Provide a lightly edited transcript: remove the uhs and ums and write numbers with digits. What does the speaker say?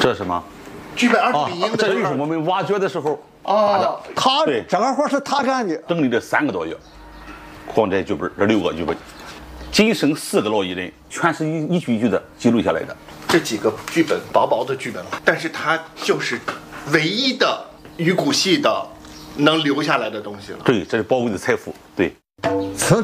这是什么？ 剧本2比1的。 这就是我们挖掘的时候打的。 他对整个活是他干的， 整理了3个多月，光这剧本，这6个剧本，仅剩4个老艺人，全是一句一句的记录下来的。 这几个剧本薄薄的剧本，但是它就是唯一的鱼骨戏的能留下来的东西了。 对，这是宝贵的财富。对。